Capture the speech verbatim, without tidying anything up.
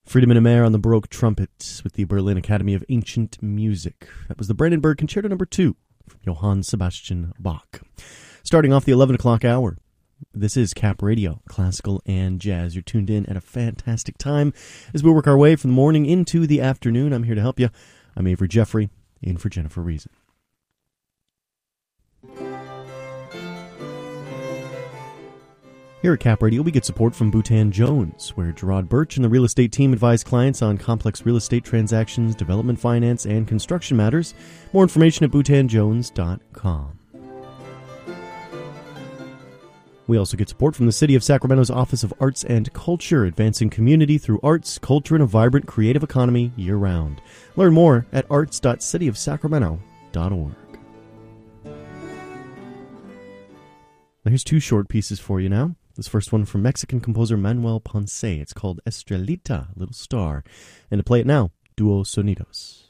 Friedemann and Mayer on the Baroque trumpet with the Berlin Academy of Ancient Music. That was the Brandenburg Concerto number two from Johann Sebastian Bach. Starting off the eleven o'clock hour, this is Cap Radio, classical and jazz. You're tuned in at a fantastic time as we work our way from the morning into the afternoon. I'm here to help you. I'm Avery Jeffrey, in for Jennifer Reason. Here at Cap Radio, we get support from Bhutan Jones, where Gerard Birch and the real estate team advise clients on complex real estate transactions, development finance, and construction matters. More information at bhutan jones dot com. We also get support from the City of Sacramento's Office of Arts and Culture, advancing community through arts, culture, and a vibrant creative economy year-round. Learn more at arts dot city of sacramento dot org. Here's two short pieces for you now. This first one from Mexican composer Manuel Ponce. It's called Estrelita, Little Star. And to play it now, Duo Sonidos.